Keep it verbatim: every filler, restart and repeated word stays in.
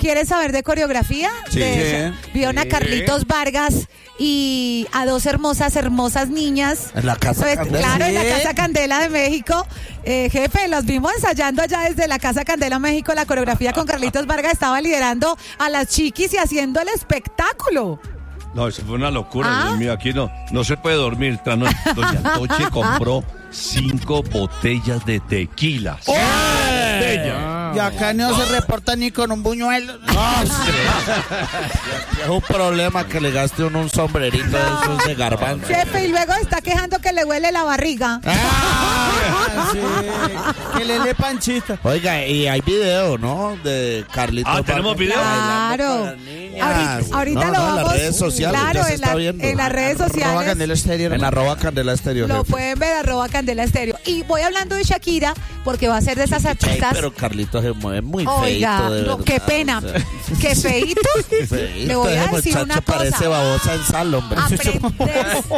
¿Quieres saber de coreografía? Sí. De, vieron a Carlitos Vargas y a dos hermosas, hermosas niñas. En la Casa Pues, Candela. claro, en la ¿Sí? Casa Candela de México. Eh, jefe, los vimos ensayando allá desde la Casa Candela México. La coreografía con Carlitos Vargas estaba liderando a las chiquis y haciendo el espectáculo. No, eso fue una locura, ¿Ah? Dios mío, aquí no, no se puede dormir. Esta noche, doña Toche compró cinco botellas de tequila. ¡Oh! Y acá no se reporta ni con un buñuelo. No, sí. Es un problema que le gaste uno un sombrerito de esos de garbanzo. Jefe, y luego está quejando que le huele la barriga. Ah, sí. Que le dé panchita. Oiga, y hay video, ¿no? De Carlitos. Ah, ¿tenemos Vargas video? bailando Claro. con las niñas. Ahorita, ahorita No, lo no, vamos. en las redes sociales, claro, ya se en, está la- viendo. en las redes Arroba sociales. Candela Estéreo. En arroba Candela Estéreo. Lo jefe. pueden ver, arroba Candela Estéreo. Y voy hablando de Shakira, porque va a ser de esas Ey, artistas. pero Carlitos se mueve muy Oiga, feito, de no, verdad. qué pena. O sea, Qué feíto. feíto, Le voy a ese decir muchacho una cosa. parece babosa en sal, hombre. Aprendes